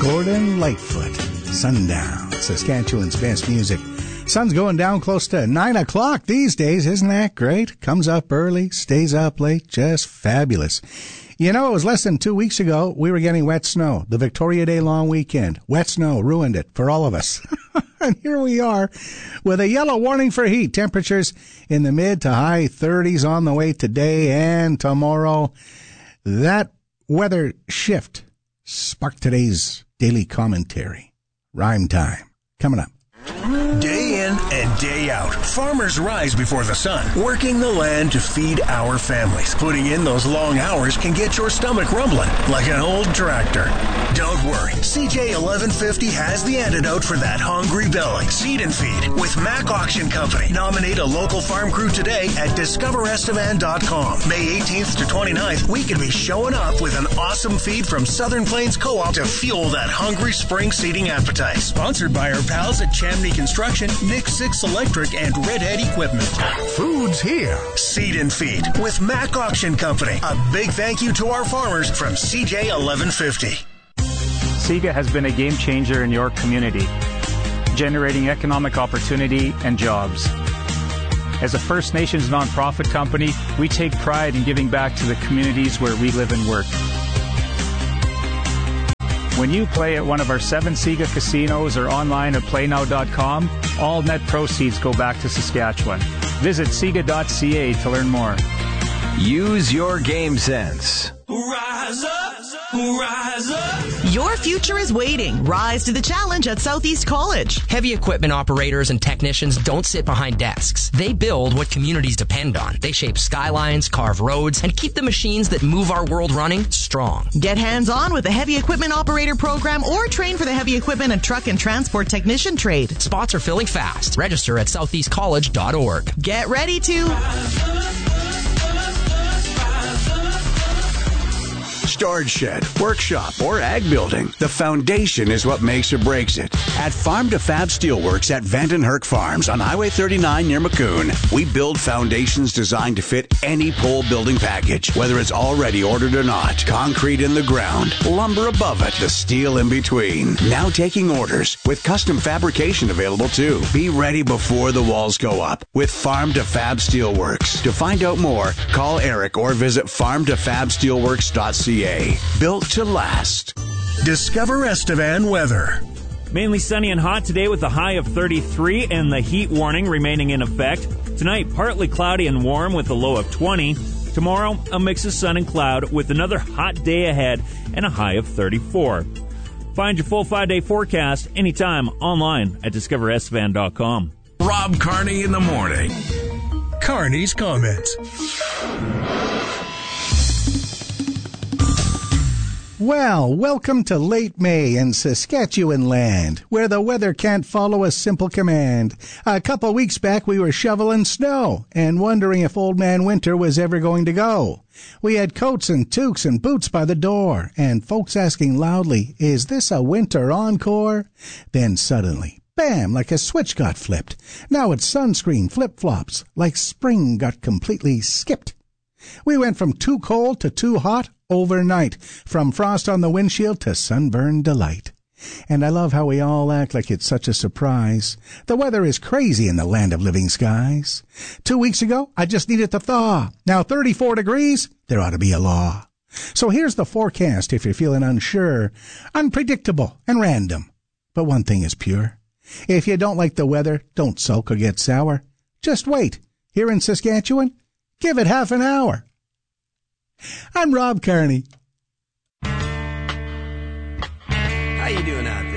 Gordon Lightfoot. Sundown, Saskatchewan's best music. Sun's going down close to 9 o'clock these days. Isn't that great? Comes up early, stays up late. Just fabulous. You know, it was less than 2 weeks ago we were getting wet snow. The Victoria Day long weekend. Wet snow ruined it for all of us. And here we are with a yellow warning for heat. Temperatures in the mid to high 30s on the way today and tomorrow. That weather shift sparked today's daily commentary. Rhyme time. Coming up. Day in and day out, farmers rise before the sun, working the land to feed our families. Putting in those long hours can get your stomach rumbling like an old tractor. Don't worry, CJ 1150 has the antidote for that hungry belly. Seed and Feed with Mac Auction Company. Nominate a local farm crew today at discoverestevan.com. May 18th to 29th, we could be showing up with an awesome feed from Southern Plains Co-op to fuel that hungry spring seeding appetite. Sponsored by our pals at Chamney Construction, Nick Six Electric, and Redhead Equipment. Food's here. Seed and Feed with Mac Auction Company. A big thank you to our farmers from CJ 1150. SIGA has been a game changer in your community, generating economic opportunity and jobs. As a First Nations nonprofit company, we take pride in giving back to the communities where we live and work. When you play at one of our 7 SIGA casinos or online at playnow.com, all net proceeds go back to Saskatchewan. Visit SIGA.ca to learn more. Use your game sense. Rise up, rise up. Your future is waiting. Rise to the challenge at Southeast College. Heavy equipment operators and technicians don't sit behind desks. They build what communities depend on. They shape skylines, carve roads, and keep the machines that move our world running strong. Get hands-on with the Heavy Equipment Operator Program or train for the Heavy Equipment and Truck and Transport Technician trade. Spots are filling fast. Register at southeastcollege.org. Get ready to... Storage shed, workshop, or ag building. The foundation is what makes or breaks it. At Farm to Fab Steelworks at Vandenherk Farms on Highway 39 near Maccoon, we build foundations designed to fit any pole building package, whether it's already ordered or not. Concrete in the ground, lumber above it, the steel in between. Now taking orders with custom fabrication available too. Be ready before the walls go up with Farm to Fab Steelworks. To find out more, call Eric or visit farmtofabsteelworks.ca. Built to last. Discover Estevan weather. Mainly sunny and hot today with a high of 33 and the heat warning remaining in effect. Tonight, partly cloudy and warm with a low of 20. Tomorrow, a mix of sun and cloud with another hot day ahead and a high of 34. Find your full 5-day forecast anytime online at discoverestevan.com. Rob Carney in the morning. Carney's comments. Well, welcome to late May in Saskatchewan land, where the weather can't follow a simple command. A couple weeks back, we were shoveling snow and wondering if Old Man Winter was ever going to go. We had coats and toques and boots by the door, and folks asking loudly, is this a winter encore? Then suddenly, bam, like a switch got flipped. Now it's sunscreen flip-flops, like spring got completely skipped. We went from too cold to too hot overnight, from frost on the windshield to sunburn delight. And I love how we all act like it's such a surprise. The weather is crazy in the land of living skies. 2 weeks ago, I just needed to thaw. Now 34 degrees, there ought to be a law. So here's the forecast if you're feeling unsure. Unpredictable and random. But one thing is pure. If you don't like the weather, don't sulk or get sour. Just wait. Here in Saskatchewan, give it half an hour. I'm Rob Carney. How you doing out there?